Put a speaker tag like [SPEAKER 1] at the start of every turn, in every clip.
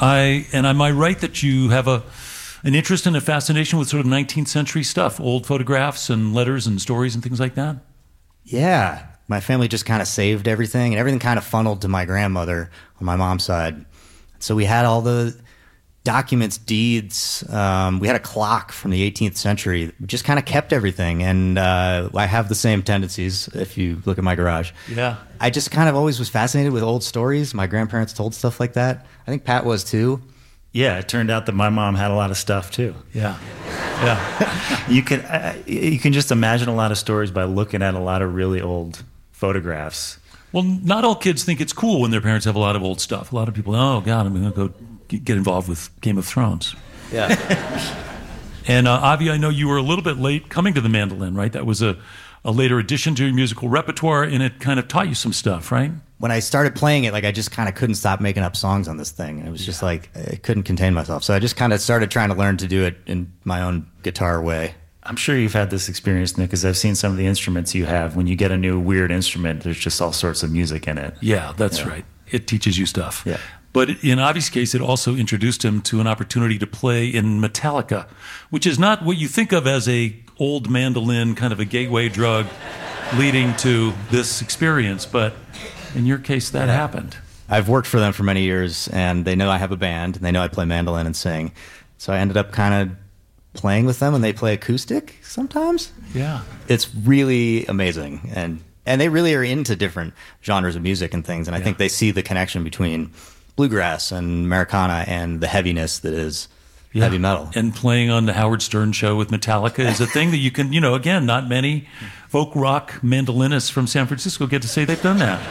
[SPEAKER 1] Am I right that you have an interest and a fascination with sort of 19th century stuff, old photographs and letters and stories and things like that?
[SPEAKER 2] Yeah. My family just kind of saved everything, and everything kind of funneled to my grandmother on my mom's side. So we had all the documents, deeds. We had a clock from the 18th century. We just kind of kept everything, and I have the same tendencies if you look at my garage.
[SPEAKER 1] Yeah.
[SPEAKER 2] I just kind of always was fascinated with old stories. My grandparents told stuff like that. I think Pat was too.
[SPEAKER 3] Yeah, it turned out that my mom had a lot of stuff too.
[SPEAKER 1] Yeah. Yeah.
[SPEAKER 3] You can just imagine a lot of stories by looking at a lot of really old photographs.
[SPEAKER 1] Well, not all kids think it's cool when their parents have a lot of old stuff. A lot of people, oh, God, I'm going to go get involved with Game of Thrones.
[SPEAKER 2] Yeah.
[SPEAKER 1] And Avi, I know you were a little bit late coming to the mandolin, right? That was a later addition to your musical repertoire, and it kind of taught you some stuff, right?
[SPEAKER 2] When I started playing it, I just kind of couldn't stop making up songs on this thing. And it was just I couldn't contain myself. So I just kind of started trying to learn to do it in my own guitar way.
[SPEAKER 3] I'm sure you've had this experience, Nick, because I've seen some of the instruments you have. When you get a new weird instrument, there's just all sorts of music in it.
[SPEAKER 1] Yeah, that's right. It teaches you stuff.
[SPEAKER 3] Yeah.
[SPEAKER 1] But in Avi's case, it also introduced him to an opportunity to play in Metallica, which is not what you think of as a old mandolin, kind of a gateway drug leading to this experience. But in your case, that happened.
[SPEAKER 2] I've worked for them for many years, and they know I have a band, and they know I play mandolin and sing. So I ended up kind of playing with them, and they play acoustic sometimes.
[SPEAKER 1] Yeah.
[SPEAKER 2] It's really amazing. And they really are into different genres of music and things, and I think they see the connection between bluegrass and Americana and the heaviness that is heavy metal.
[SPEAKER 1] And playing on the Howard Stern show with Metallica is a thing that you can, again, not many folk rock mandolinists from San Francisco get to say they've done that.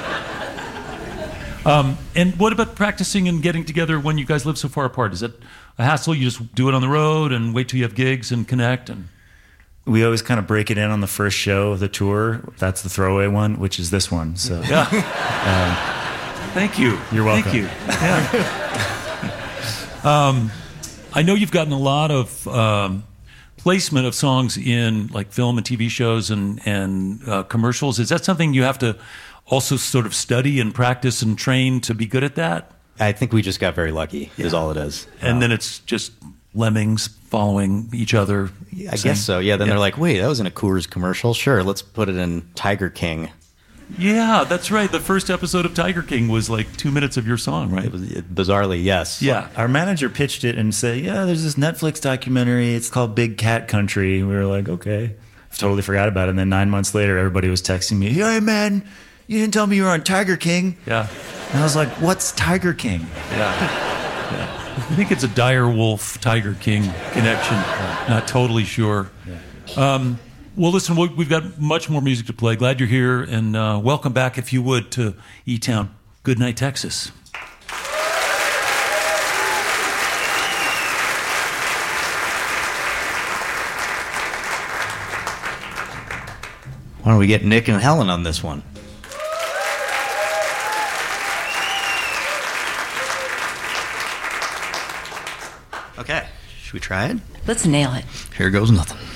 [SPEAKER 1] And what about practicing and getting together when you guys live so far apart? Is it a hassle? You just do it on the road and wait till you have gigs and connect? And
[SPEAKER 3] we always kind of break it in on the first show of the tour. That's the throwaway one, which is this one. So
[SPEAKER 1] yeah. Thank you.
[SPEAKER 3] You're welcome.
[SPEAKER 1] Thank you. Yeah. I know you've gotten a lot of placement of songs in like film and TV shows and commercials. Is that something you have to also sort of study and practice and train to be good at that?
[SPEAKER 2] I think we just got very lucky, is all it is.
[SPEAKER 1] And then it's just lemmings following each other.
[SPEAKER 2] I guess so, yeah. Then they're like, wait, that was in a Coors commercial? Sure, let's put it in Tiger King.
[SPEAKER 1] Yeah, that's right. The first episode of Tiger King was like 2 minutes of your song, right?
[SPEAKER 2] It was, bizarrely, yes.
[SPEAKER 1] Yeah.
[SPEAKER 3] Our manager pitched it and said, yeah, there's this Netflix documentary. It's called Big Cat Country. We were like, okay. I totally forgot about it. And then 9 months later, everybody was texting me, hey, man, you didn't tell me you were on Tiger King.
[SPEAKER 1] Yeah.
[SPEAKER 3] And I was like, what's Tiger King?
[SPEAKER 1] Yeah. I think it's a dire wolf Tiger King connection. Not totally sure. Yeah. Well, listen, we've got much more music to play. Glad you're here, and welcome back, if you would, to E-Town. Good night, Texas.
[SPEAKER 2] Why don't we get Nick and Helen on this one? Okay, should we try it?
[SPEAKER 4] Let's nail it.
[SPEAKER 2] Here goes nothing.